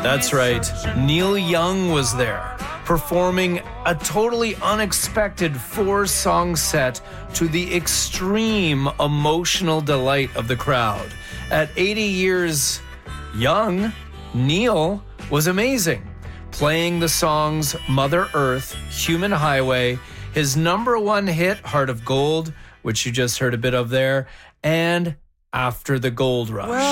That's right. Neil Young was there, performing a totally unexpected 4-song set to the extreme emotional delight of the crowd. At 80 years young, Neil was amazing, playing the songs Mother Earth, Human Highway, his number one hit, Heart of Gold, which you just heard a bit of there, and After the Gold Rush.